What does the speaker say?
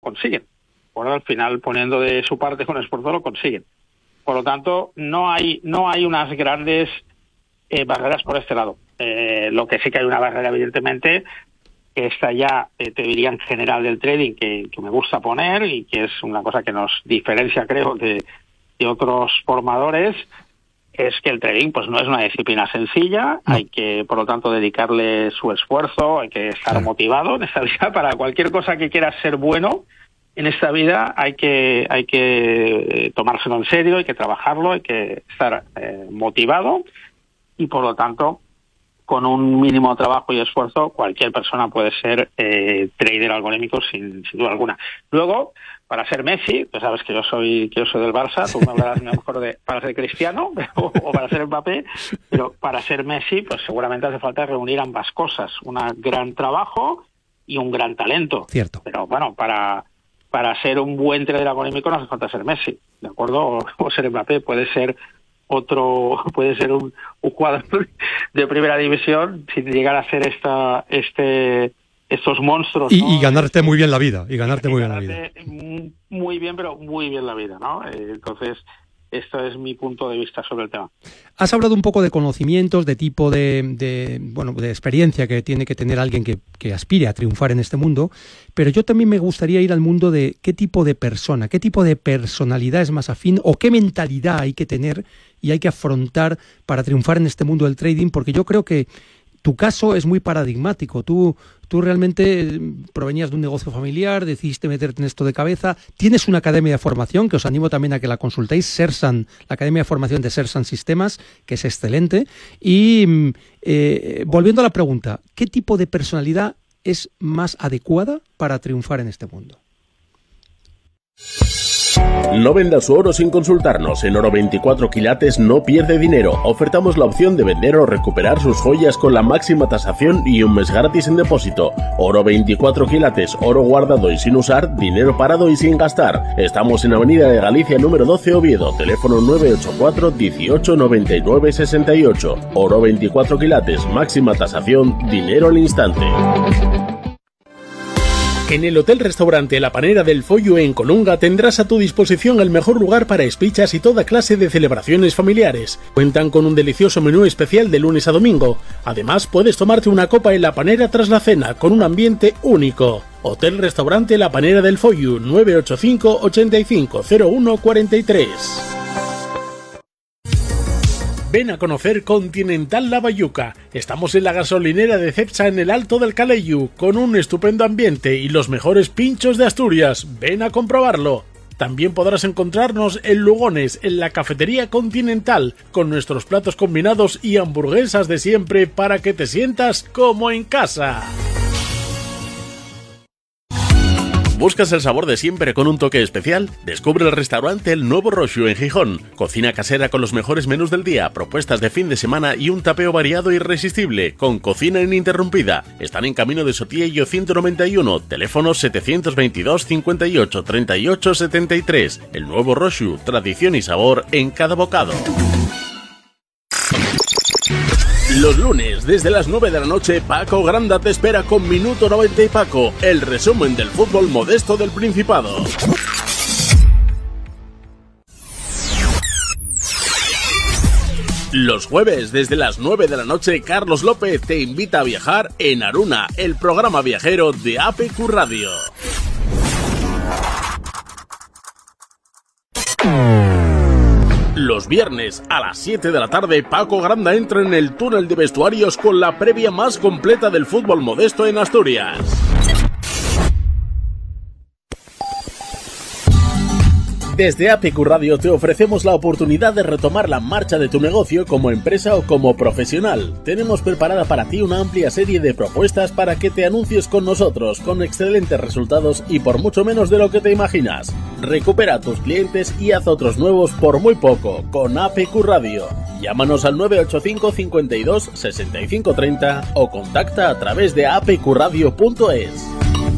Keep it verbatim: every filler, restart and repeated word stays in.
consiguen. Bueno, al final, poniendo de su parte con esfuerzo, lo consiguen. Por lo tanto, no hay no hay unas grandes eh, barreras por este lado. Eh, lo que sí que hay una barrera, evidentemente, que está ya, eh, te diría, en general del trading, que, que me gusta poner y que es una cosa que nos diferencia, creo, de, de otros formadores, es que el trading pues no es una disciplina sencilla, no. Hay que, por lo tanto, dedicarle su esfuerzo, hay que estar claro. motivado en esta vida. Para cualquier cosa que quieras ser bueno en esta vida hay que hay que tomárselo en serio, hay que trabajarlo, hay que estar eh, motivado y, por lo tanto, con un mínimo trabajo y esfuerzo, cualquier persona puede ser eh, trader algorítmico sin, sin duda alguna. Luego, para ser Messi, tú sabes que yo soy que yo soy del Barça, tú me hablarás mejor de para ser Cristiano o, o para ser Mbappé, pero para ser Messi, pues seguramente hace falta reunir ambas cosas, un gran trabajo y un gran talento. Cierto. Pero bueno, para para ser un buen trader algorítmico no hace falta ser Messi, ¿de acuerdo? O, o ser Mbappé, puede ser otro, puede ser un, un jugador de primera división sin llegar a ser esta este estos monstruos, y, ¿no? y ganarte muy bien la vida y ganarte y muy bien la vida muy bien pero muy bien la vida, ¿no? Eh, entonces esto es mi punto de vista sobre el tema. Has hablado un poco de conocimientos, de tipo de, de bueno, de experiencia que tiene que tener alguien que, que aspire a triunfar en este mundo, pero yo también me gustaría ir al mundo de qué tipo de persona, qué tipo de personalidad es más afín o qué mentalidad hay que tener y hay que afrontar para triunfar en este mundo del trading, porque yo creo que tu caso es muy paradigmático. Tú, tú realmente provenías de un negocio familiar, decidiste meterte en esto de cabeza, tienes una academia de formación, que os animo también a que la consultéis, Sersan, la Academia de Formación de Sersan Sistemas, que es excelente. Y eh, volviendo a la pregunta, ¿qué tipo de personalidad es más adecuada para triunfar en este mundo? No venda su oro sin consultarnos. En Oro veinticuatro quilates no pierde dinero. Ofertamos la opción de vender o recuperar sus joyas con la máxima tasación y un mes gratis en depósito. Oro veinticuatro quilates, oro guardado y sin usar, dinero parado y sin gastar. Estamos en Avenida de Galicia número doce, Oviedo. Teléfono nueve ocho cuatro, dieciocho, noventa y nueve, sesenta y ocho. Oro veinticuatro quilates, máxima tasación, dinero al instante. En el Hotel Restaurante La Panera del Follo en Colunga tendrás a tu disposición el mejor lugar para espichas y toda clase de celebraciones familiares. Cuentan con un delicioso menú especial de lunes a domingo. Además, puedes tomarte una copa en La Panera tras la cena, con un ambiente único. Hotel Restaurante La Panera del Follo, nueve ocho cinco, ochenta y cinco, cero uno, cuarenta y tres. Ven a conocer Continental La Bayuca. Estamos en la gasolinera de Cepsa en el Alto del Calellu, con un estupendo ambiente y los mejores pinchos de Asturias. Ven a comprobarlo. También podrás encontrarnos en Lugones, en la Cafetería Continental, con nuestros platos combinados y hamburguesas de siempre para que te sientas como en casa. ¿Buscas el sabor de siempre con un toque especial? Descubre el restaurante El Nuevo Roxo en Gijón. Cocina casera con los mejores menús del día, propuestas de fin de semana y un tapeo variado e irresistible, con cocina ininterrumpida. Están en Camino de Sotillo ciento noventa y uno, teléfono setecientos veintidós, cincuenta y ocho, treinta y ocho, setenta y tres. El Nuevo Roxo, tradición y sabor en cada bocado. Los lunes, desde las nueve de la noche, Paco Granda te espera con Minuto noventa y Paco, el resumen del fútbol modesto del Principado. Los jueves, desde las nueve de la noche, Carlos López te invita a viajar en Aruna, el programa viajero de A P Q Radio. Los viernes a las siete de la tarde, Paco Granda entra en el túnel de vestuarios con la previa más completa del fútbol modesto en Asturias. Desde A P Q Radio te ofrecemos la oportunidad de retomar la marcha de tu negocio como empresa o como profesional. Tenemos preparada para ti una amplia serie de propuestas para que te anuncies con nosotros, con excelentes resultados y por mucho menos de lo que te imaginas. Recupera a tus clientes y haz otros nuevos por muy poco con A P Q Radio. Llámanos al nueve ocho cinco, cincuenta y dos, sesenta y cinco, treinta o contacta a través de a p q radio punto es.